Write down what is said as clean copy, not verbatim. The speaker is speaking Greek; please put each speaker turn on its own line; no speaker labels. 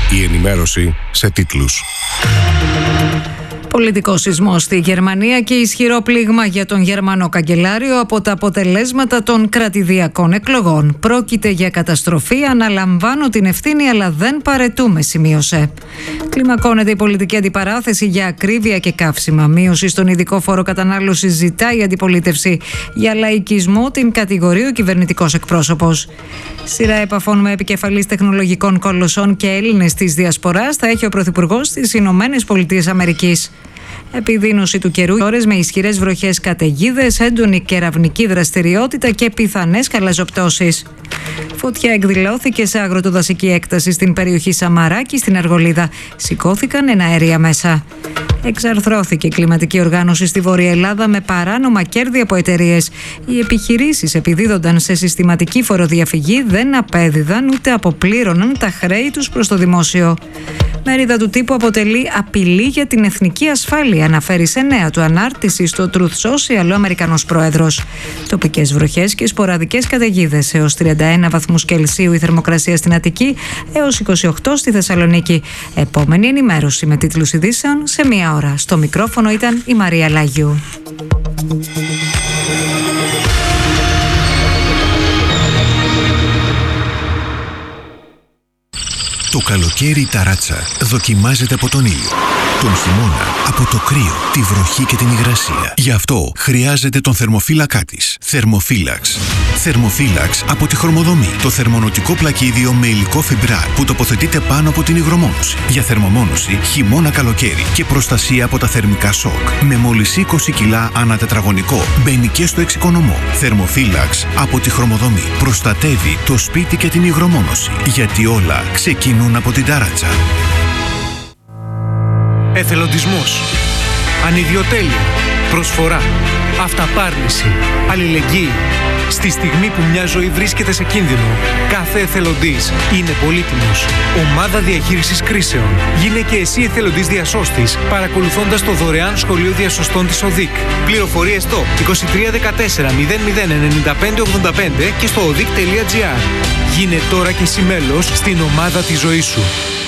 Η ενημέρωση σε τίτλους.
Πολιτικό σεισμό στη Γερμανία και ισχυρό πλήγμα για τον Γερμανό καγκελάριο από τα αποτελέσματα των κρατηδιακών εκλογών. Πρόκειται για καταστροφή, αναλαμβάνω την ευθύνη αλλά δεν παρετούμε, σημείωσε. Κλιμακώνεται η πολιτική αντιπαράθεση για ακρίβεια και καύσιμα. Μείωση στον ειδικό φόρο κατανάλωσης ζητάει η αντιπολίτευση. Για λαϊκισμό την κατηγορεί ο κυβερνητικός εκπρόσωπος. Σειρά επαφών με επικεφαλής τεχνολογικών κολοσσών και Έλληνες της Διασποράς θα έχει ο Πρωθυπουργός στις Ηνωμένες Πολιτείες Αμερικής. Επιδείνωση του καιρού, ώρες με ισχυρές βροχές, καταιγίδες, έντονη κεραυνική δραστηριότητα και πιθανές καλαζοπτώσεις. Φωτιά εκδηλώθηκε σε αγροτοδασική έκταση στην περιοχή Σαμαράκη στην Αργολίδα. Σηκώθηκαν εναέρια μέσα. Εξαρθρώθηκε η κλιματική οργάνωση στη Βόρεια Ελλάδα με παράνομα κέρδη από εταιρείες. Οι επιχειρήσεις επιδίδονταν σε συστηματική φοροδιαφυγή, δεν απέδιδαν ούτε αποπλήρωναν τα χρέη τους προς το δημόσιο. Μερίδα του τύπου αποτελεί απειλή για την εθνική ασφάλεια, αναφέρει σε νέα του ανάρτηση στο Truth Social ο Αμερικανός πρόεδρος. Τοπικές βροχές και σποραδικές καταιγίδες, έως 31 βαθμούς Κελσίου η θερμοκρασία στην Αττική, έως 28 στη Θεσσαλονίκη. Επόμενη ενημέρωση με τίτλους ειδήσεων σε μία ώρα. Στο μικρόφωνο ήταν η Μαρία Λάγιου.
Το καλοκαίρι η ταράτσα δοκιμάζεται από τον ήλιο. Τον χειμώνα από το κρύο, τη βροχή και την υγρασία. Γι' αυτό χρειάζεται τον θερμοφύλακά της. Θερμοφύλαξ. Θερμοφύλαξ από τη Χρωμοδομή. Το θερμονοτικό πλακίδιο με υλικό φιμπράρ που τοποθετείται πάνω από την υγρομόνωση. Για θερμομόνωση χειμώνα-καλοκαίρι και προστασία από τα θερμικά σοκ. Με μόλις 20 κιλά ανά τετραγωνικό. Μπαίνει και στο εξοικονομό. Θερμοφύλαξ από τη Χρωμοδομή. Προστατεύει το σπίτι και την υγρομόνωση. Γιατί όλα ξεκινούν από την ταράτσα.
Εθελοντισμός, ανιδιοτέλεια, προσφορά, αυταπάρνηση, αλληλεγγύη. Στη στιγμή που μια ζωή βρίσκεται σε κίνδυνο, κάθε εθελοντής είναι πολύτιμος. Ομάδα Διαχείρισης Κρίσεων. Γίνε και εσύ εθελοντής διασώστης, παρακολουθώντας το δωρεάν σχολείο διασωστών της ΟΔΙΚ. Πληροφορίες στο 2314 00 95 85 και στο odic.gr. Γίνε τώρα και εσύ μέλος στην ομάδα της ζωής σου.